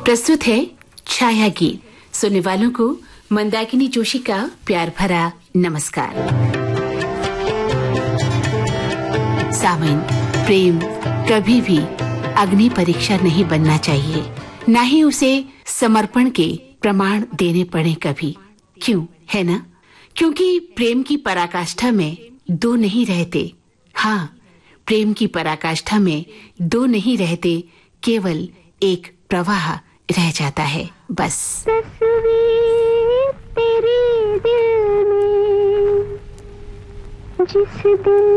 प्रस्तुत है छाया गीत। सुनने वालों को मंदाकिनी जोशी का प्यार भरा नमस्कार। सामईन, प्रेम कभी भी अग्नि परीक्षा नहीं बनना चाहिए, ना ही उसे समर्पण के प्रमाण देने पड़े कभी। क्यों, है ना? क्योंकि प्रेम की पराकाष्ठा में दो नहीं रहते। हाँ, प्रेम की पराकाष्ठा में दो नहीं रहते, केवल एक प्रवाह रह जाता है बस। तस्वीर तेरे दिल में जिस दिन